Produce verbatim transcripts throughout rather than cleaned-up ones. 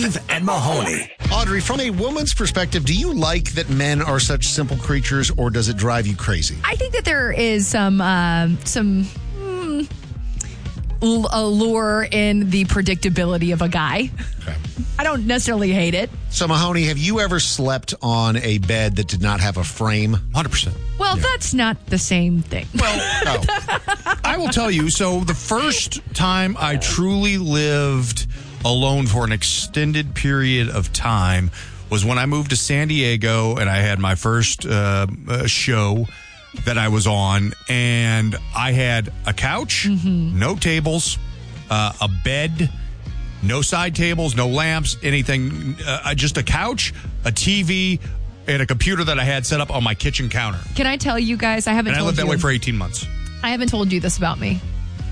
Steve and Mahoney. Audrey, from a woman's perspective, do you like that men are such simple creatures, or does it drive you crazy? I think that there is some um, some mm, l- allure in the predictability of a guy. Okay. I don't necessarily hate it. So, Mahoney, have you ever slept on a bed that did not have a frame? one hundred percent. Well, yeah. That's not the same thing. Well, oh. I will tell you. So the first time I truly lived alone for an extended period of time was when I moved to San Diego, and I had my first uh, uh, show that I was on, and I had a couch, mm-hmm. no tables, uh, a bed, no side tables, no lamps, anything, uh, just a couch, a T V, and a computer that I had set up on my kitchen counter. Can I tell you guys, I haven't and told I lived you, that way for eighteen months. I haven't told you this about me.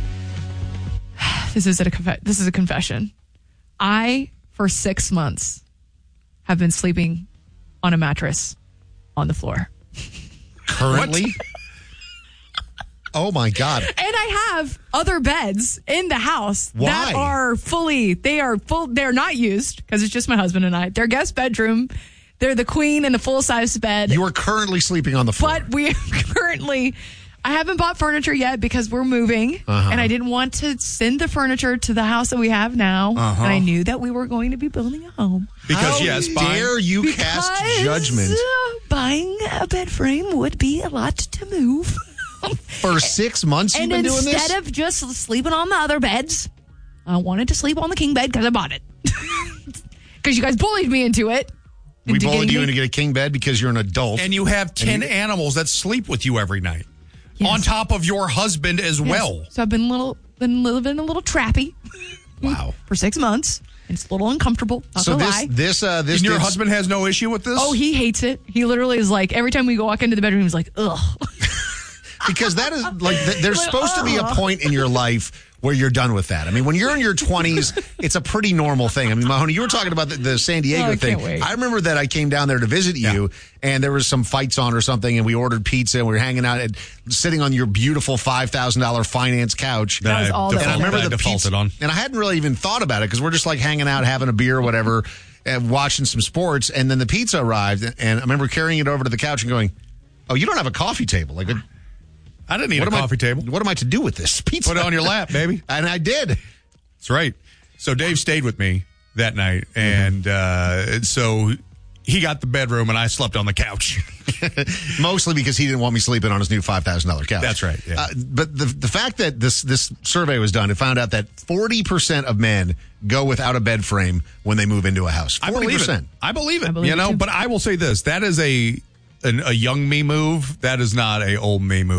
This is a conf- this is a confession. I, for six months, have been sleeping on a mattress on the floor. Currently? Oh, my God. And I have other beds in the house Why? that are fully, they are full, they're not used because it's just my husband and I. They're guest bedroom. They're the queen and the full-size bed. You are currently sleeping on the floor. But we currently... I haven't bought furniture yet because we're moving, uh-huh. and I didn't want to send the furniture to the house that we have now. Uh-huh. And I knew that we were going to be building a home. Because, How yes, dare buying, you because cast judgment? Uh, buying a bed frame would be a lot to move. For six months you've and been doing this? And instead of just sleeping on the other beds, I wanted to sleep on the king bed because I bought it. Because you guys bullied me into it. We into bullied you me. into get a king bed because you're an adult. And you have ten you, animals that sleep with you every night. Yes. On top of your husband as yes. well. So I've been little, been living a little trappy. Wow. For six months. It's a little uncomfortable. Not so gonna this, lie. this, uh, this. And your did... husband has no issue with this? Oh, he hates it. He literally is like, every time we go walk into the bedroom, he's like, ugh. Because that is like, there's like, supposed uh. to be a point in your life where you're done with that. I mean, when you're in your twenties, it's a pretty normal thing. I mean, Mahoney, you were talking about the, the San Diego oh, I thing. Can't wait. I remember that I came down there to visit you, yeah. and there was some fights on or something, and we ordered pizza, and we were hanging out, and sitting on your beautiful five thousand dollars finance couch. That was all default, that I remember that the I defaulted pizza, on. and I hadn't really even thought about it, because we're just like hanging out, having a beer or whatever, and watching some sports, and then the pizza arrived, and I remember carrying it over to the couch and going, oh, you don't have a coffee table. Like, I didn't need what a coffee I, table. What am I to do with this pizza? Put it on your lap, baby. And I did. That's right. So Dave stayed with me that night, and uh, so he got the bedroom, and I slept on the couch. Mostly because he didn't want me sleeping on his new five thousand dollars couch. That's right. Yeah. Uh, but the the fact that this this survey was done, it found out that forty percent of men go without a bed frame when they move into a house. forty percent. I believe it. I believe it. I believe you know, it but I will say this: that is a an, a young me move. That is not a old me move.